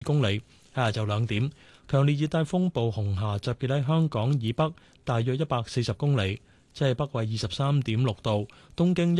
公里。喺下晝2點，強烈熱帶風暴紅霞集結喺香港以北大約140公里，即係北緯23.6度、東經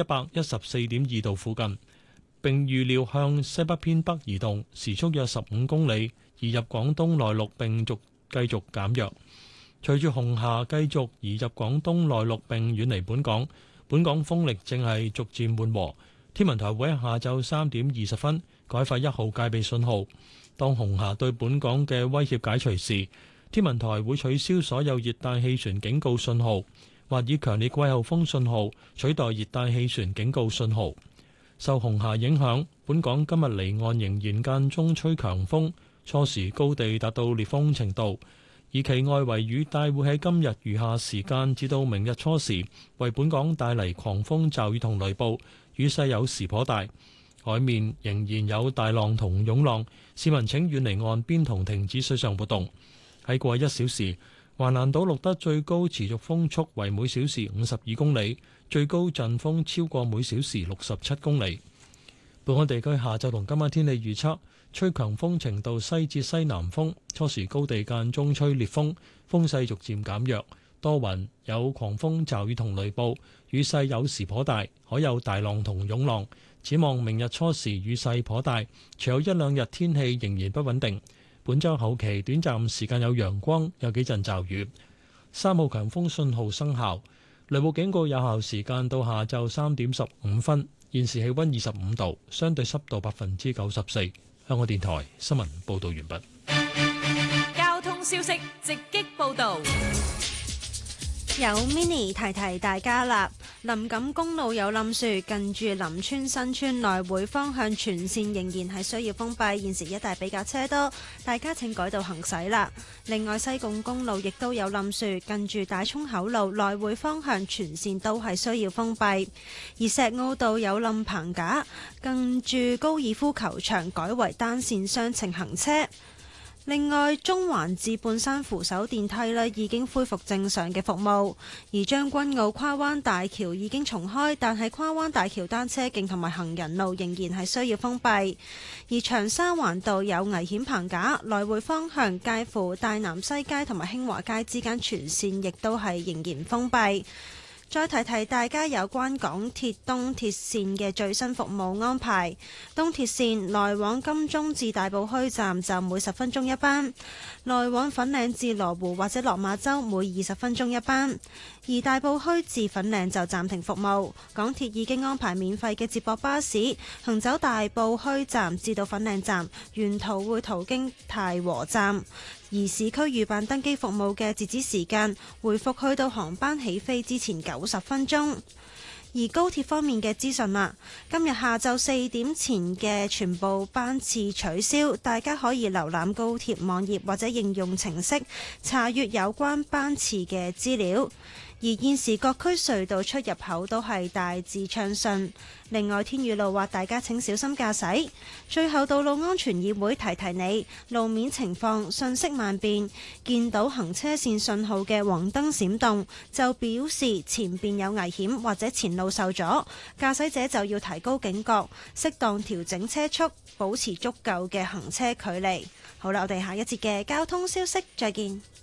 114.2度附近。並預料向西北偏北移動，時速約15公里，移入廣東內陸並繼續減弱。隨住紅霞繼續移入廣東內陸並遠離本港，本港風力正係逐漸緩和。天文台會喺下晝3點20分改發1號戒備信號。當紅霞對本港嘅威脅解除時，天文台會取消所有熱帶氣旋警告信號，或以強烈季候風信號取代熱帶氣旋警告信號。受紅霞影響，本港今日離岸仍然間中吹強風，初時高地達到烈風程度，而其外圍雨帶會喺今日餘下時間至到明日初時，為本港帶嚟狂風驟雨同雷暴，雨勢有時頗大。海面仍然有大浪同湧浪，市民請遠離岸邊同停止水上活動。喺過去1小時，橫瀾島錄得最高持續風速為每小時52公里，最高陣風超過每小時67公里。本港地區下晝同今晚天氣預測，吹強風程度西至西南風，初時高地間中吹烈風，風勢逐漸減弱，多雲，有狂風驟雨同雷暴，雨勢有時頗大，海有大浪同湧浪。展望明日初時雨勢頗大，隨後1-2日天氣仍然不穩定。本週後期短暫時間有陽光，有幾陣驟雨。3號強風信號生效，雷暴警告有效時間到下晝3點15分。現時氣溫25度，相對濕度94%。香港電台新聞報道完畢。 交通消息直擊報道。 有 mini 提提大家啦，林錦公路有冧樹，近住林村新村來回方向全線仍然係需要封閉，現時一帶比較車多，大家請改道行駛啦。另外西貢公路亦都有冧樹，近住大涌口路來回方向全線都係需要封閉。而石澳道有冧棚架，近住高爾夫球場改為單線雙程行車。另外，中環至半山扶手電梯已經恢復正常嘅服務，而將軍澳跨灣大橋已經重開，但係跨灣大橋單車徑同埋行人路仍然係需要封閉。而長沙灣道有危險棚架，來回方向介乎大南西街同埋興華街之間全線亦都係仍然封閉。再提提大家有關港鐵東鐵線嘅最新服務安排。東鐵線來往金鐘至大埔墟站就每10分鐘一班，來往粉嶺至羅湖或者落馬洲每20分鐘一班。而大埔墟至粉嶺就暫停服務。港鐵已經安排免費嘅接駁巴士行走大埔墟站至到粉嶺站，沿途會途經太和站。而市區預辦登機服務嘅截止時間回復去到航班起飛之前90分鐘。而高鐵方面嘅資訊啦，今日下晝4點前嘅全部班次取消，大家可以瀏覽高鐵網頁或者應用程式查閱有關班次嘅資料。而現時各區隧道出入口都係大致暢順。另外，天雨路滑，大家請小心駕駛。最後，道路安全議會提提你，路面情況瞬息萬變，見到行車線信號嘅黃燈閃動，就表示前邊有危險或者前路受阻，駕駛者就要提高警覺，適當調整車速，保持足夠嘅行車距離。好啦，我哋下一節嘅交通消息再見。